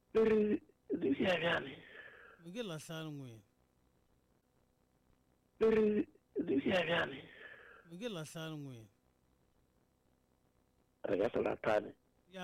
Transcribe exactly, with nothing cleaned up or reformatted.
Eri di ya gani. Miguel Lasal ngwe. Eri di ya gani. Miguel Lasal ngwe. Ragazzo la tani.